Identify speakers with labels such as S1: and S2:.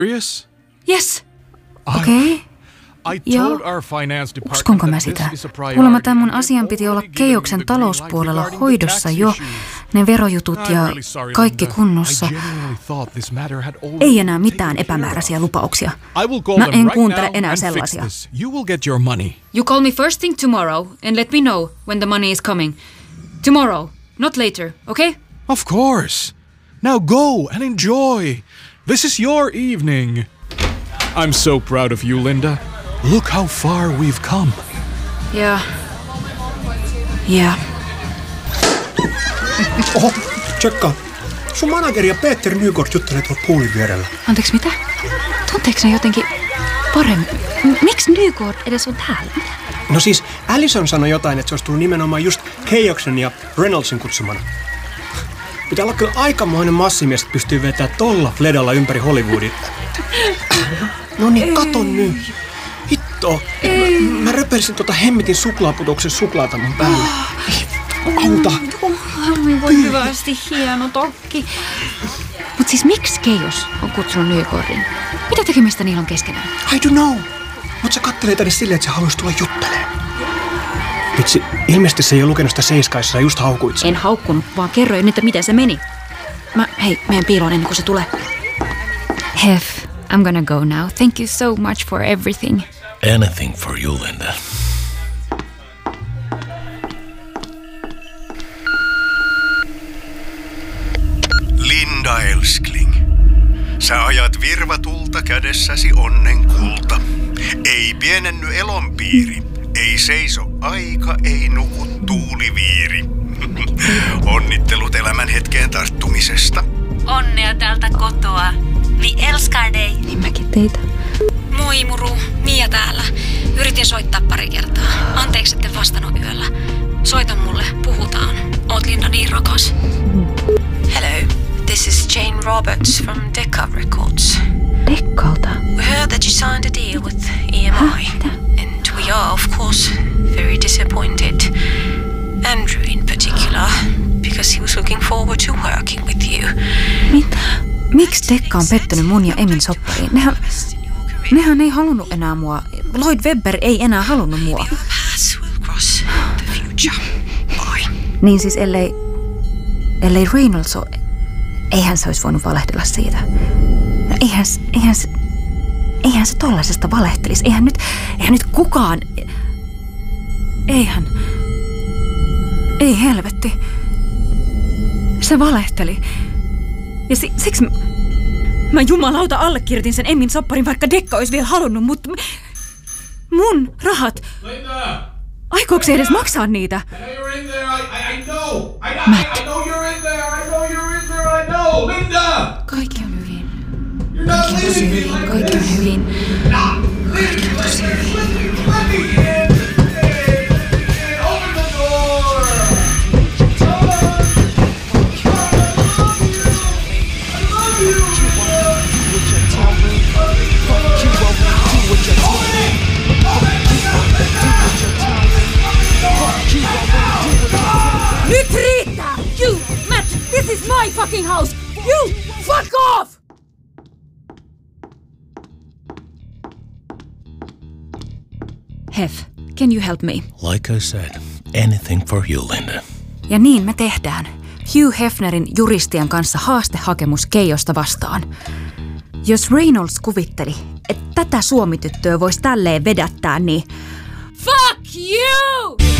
S1: serious?
S2: Yes. Okei. Joo. Uskonko mä sitä? Kuulemma tämän mun asian piti olla Keioksen talouspuolella hoidossa jo. Ne verojutut ja kaikki kunnossa. Ei enää mitään epämääräisiä lupauksia. Mä en kuuntele enää sellaisia.
S3: You call me first thing tomorrow and let me know when the money is coming. Tomorrow, not later, okay?
S1: Of course. Now go and enjoy. This is your evening. I'm so proud of you, Linda. Look how far we've come.
S3: Yeah.
S4: Oho, tsekkaa. Sun manageri ja Peter Nygård juttelee tuolla puulin vierellä.
S3: Anteeksi, mitä? Tunteeko ne jotenkin paremmin? Miksi Nygård edes on täällä?
S4: No siis, Allison sanoi jotain, että se olisi tullut nimenomaan just Keioksen ja Reynoldsin kutsumana. Pitää olla kyllä aikamoinen massimies, että pystyy vetämään tolla fledalla ympäri Hollywoodin. No niin, kato nyt. Hitto. Mä röpelisin hemmitin suklaaputoksen suklaata mun päälle. Auta.
S3: Voi hyvästi, hieno tokki. Mut siis miksi Keios on kutsunut Nygårdin? Mitä tekemistä niillä on keskenään?
S4: I don't know. Mut se kattelee tänne silleen, että se haluaisi tulla juttelemaan. Vitsi, ilmeisesti se ei ole lukenut sitä Seiskaissa ja just haukuit sen.
S3: En haukkunut, vaan kerroin nyt, miten se meni. Meidän piiloon ennen kuin se tulee. Hef, I'm gonna go now. Thank you so much for everything.
S5: Anything for you, Linda.
S6: Linda Elskling. Sä ajat virvatulta kädessäsi onnen kulta. Ei pienenny elonpiiri. Ei seiso aika, ei nuku tuuliviiri. Onnittelut elämän hetkeen tarttumisesta.
S7: Onnea täältä kotoa. Vi älskar dig.
S3: Niin mäkin teitä.
S7: Moi muru, Mia täällä. Yritin soittaa pari kertaa. Anteeksi, etten vastannut yöllä. Soita mulle, puhutaan. Oot Linda niin rakas. Hello, this is Jane Roberts from Decca Records.
S3: Deckalta?
S7: We heard that you signed a deal with EMI. And we are, of course, very disappointed. Andrew in particular, because he was looking forward to working with you.
S3: Mitä? Miksi Decca on pettynyt mun ja Emin soppariin? Nehän ei halunnut enää mua. Lloyd Webber ei enää halunnut mua. Niin siis ellei Reynolds ole, eihän se olisi voinut valehdella siitä. No eihän se tollaisesta valehtelisi. Eihän nyt kukaan. Ei helvetti. Se valehteli. Ja siksi mä jumalauta allekirjoitin sen Emmin sopparin, vaikka Decca olisi vielä halunnut, mutta mun rahat.
S1: Linda!
S3: Aikooko se edes maksaa niitä? Matt. Kaikki on hyvin. Kaikki on tosi hyvin. Kaikki on hyvin. Kaikki on tosi hyvin.
S2: Nyt riittää! You, Matt, this is my fucking house! You, fuck off!
S3: Hef, can you help me?
S5: Like I said, anything for you, Linda.
S3: Ja niin me tehdään. Hugh Hefnerin juristien kanssa haastehakemus Keijosta vastaan. Jos Reynolds kuvitteli, että tätä suomityttöä voisi tälleen vedättää, niin...
S2: Fuck you!